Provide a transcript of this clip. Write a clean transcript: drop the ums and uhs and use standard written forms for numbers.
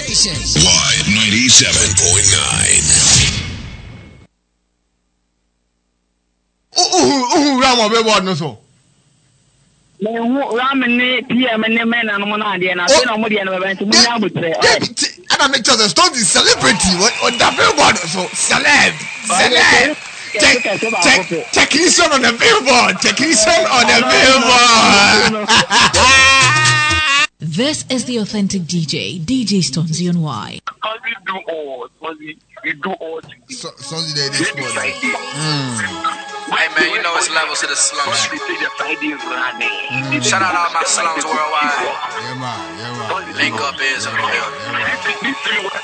station. Live 97.9. Rama billboard no so. Ramen PM and men and Monadi and I don't know what the other to I make sure the story is celebrity. What on the billboard so celeb. Technician on the billboard. Technician on the billboard. This is the authentic DJ Stonesy on Y. We do all Sonny Day this morning. Hey man, you know it's levels to the slums. Shout out all my slums worldwide. Yeah man. Link up is in the building.